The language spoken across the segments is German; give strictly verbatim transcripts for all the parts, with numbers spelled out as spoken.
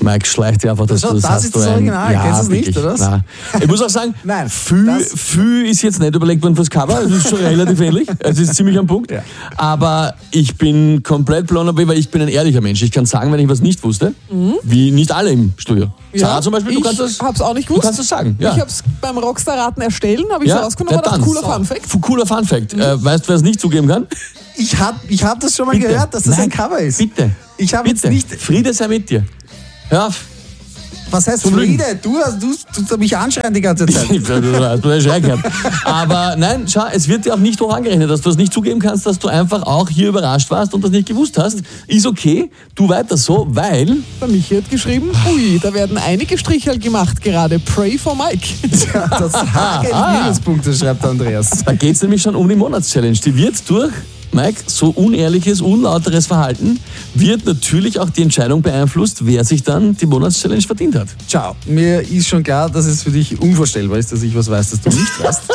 Mike, schleicht dir einfach, dass das du das das hast. ist das Original, ja, kennst du es nicht, oder? Nein. Ich muss auch sagen, Nein, viel, viel ist jetzt nicht überlegt worden fürs Cover, es ist schon relativ ähnlich, es ist ziemlich am Punkt. Ja. Aber ich bin komplett blown away, weil ich bin ein ehrlicher Mensch. Ich kann sagen, wenn ich was nicht wusste, mhm. wie nicht alle im Studio. Ja, Sarah zum Beispiel, du kannst das, ich hab's auch nicht du gewusst. kannst das sagen. Ja. Ich hab's beim Rockstar-Raten erstellen, habe ich ja, so rausgenommen, aber das ist cooler Funfact. Cooler Funfact. Mhm. Äh, weißt du, wer es nicht zugeben kann? Ich habe ich hab das schon mal Bitte. gehört, dass das Nein, ein Cover ist. Bitte. Ich habe jetzt nicht... Friede sei mit dir. Hör auf. Was heißt Zum Friede? Du, hast- du, du, du mich anschreien die ganze Zeit. Du hast mir Schrei gehabt. Aber nein, schau, es wird dir auch nicht hoch angerechnet, dass du es nicht zugeben kannst, dass du einfach auch hier überrascht warst und das nicht gewusst hast. Ist okay, tu weiter so, weil... Der Michi hat geschrieben, ui, da werden einige Striche gemacht gerade. Pray for Mike. Ja, das Haken Minuspunkte, schreibt der Andreas. Da geht es nämlich schon um die Monatschallenge. Die wird durch, Mike, so unehrliches, unlauteres Verhalten, wird natürlich auch die Entscheidung beeinflusst, wer sich dann die Monatschallenge verdient hat. Ciao. Mir ist schon klar, dass es für dich unvorstellbar ist, dass ich was weiß, das du nicht weißt.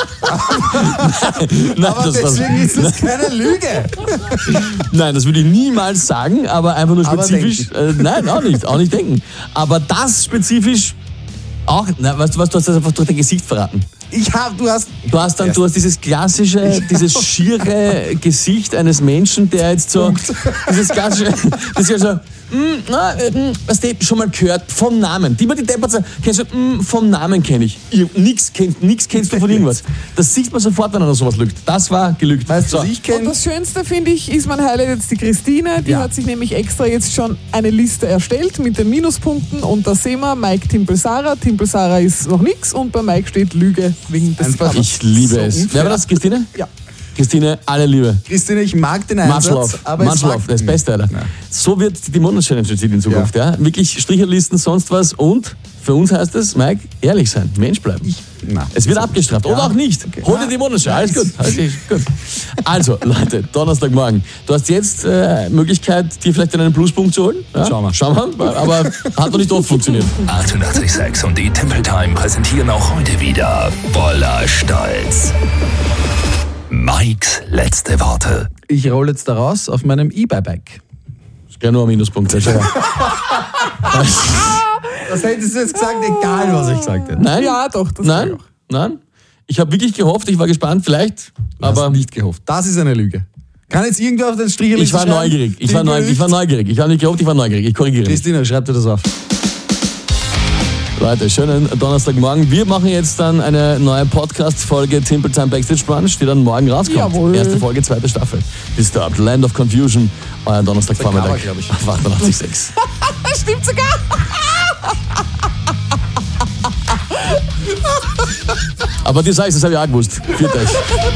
Nein, Aber das war- deswegen ist das keine Lüge. Nein, das würde ich niemals sagen, aber einfach nur Aber spezifisch. Äh, nein, auch nicht, auch nicht denken. Aber das spezifisch auch, na, weißt du was, du hast das einfach durch dein Gesicht verraten. Ich hab, du hast... Du hast dann, du hast dieses klassische, dieses schiere Gesicht eines Menschen, der jetzt so, dieses klassische, das ist ja so, mm, na, mm, was du schon mal gehört, vom Namen. Die immer die Deppert sagen, kennst du, mm, vom Namen kenne ich. ich nix, kennt, nix kennst du von irgendwas. Das sieht man sofort, wenn einer sowas lügt. Das war gelügt. Weißt du, so. was ich Und kenne? das Schönste, finde ich, ist mein Highlight jetzt die Christine. Die Ja. hat sich nämlich extra jetzt schon eine Liste erstellt mit den Minuspunkten. Und da sehen wir Mike Timpel-Sarah. Timpel-Sarah ist noch nix und bei Mike steht Lüge wegen des Einfach- Covers. Ich liebe So es. unfair. Wer war das, Christine? Ja. Christine, alle Liebe. Christine, ich mag den Much Einsatz, love, aber much es love, sagt- das Beste, Alter. Ja. So wird die Monatschallenge jetzt in Zukunft, ja. Wirklich Stricherlisten, sonst was und für uns heißt es, Mike, ehrlich sein, Mensch bleiben. Ich, na, Es wird abgestraft oder Ja. auch nicht. Okay. Hol dir die Monatschallenge, alles gut. Alles gut. Also, Leute, Donnerstagmorgen. Du hast jetzt äh, Möglichkeit, dir vielleicht einen Pluspunkt zu holen. Ja? Schauen wir. Schauen wir, aber hat noch nicht oft funktioniert. achtundachtzig Komma sechs und die Temple Time präsentieren auch heute wieder voller Stolz Mikes letzte Worte. Ich rolle jetzt da raus auf meinem E-Bike. Ist gerne nur ein Minuspunkt. Schau her. Das hättest du jetzt gesagt, egal was ich gesagt hätte. Nein? Ja, doch, das Nein? sag ich auch. Nein? Ich habe wirklich gehofft, ich war gespannt, vielleicht, Aber aber nicht gehofft. Das ist eine Lüge. Kann jetzt irgendwer auf den Stricherlisten ich war schreiben? neugierig. Ich war, Irgendwer neugierig. ich war nicht? neugierig. Ich habe nicht gehofft, ich war neugierig. Ich korrigiere mich. Christina, schreib dir das auf. Leute, schönen Donnerstagmorgen. Wir machen jetzt dann eine neue Podcast-Folge Temple Time Backstage Brunch, die dann morgen rauskommt. Jawohl. Erste Folge, zweite Staffel. Disturbed, Land of Confusion, euer Donnerstagvormittag. Cover, glaub ich. Auf achtundachtzig Komma sechs. Stimmt sogar. Aber dir sag ich, das habe ich auch gewusst. Viert euch.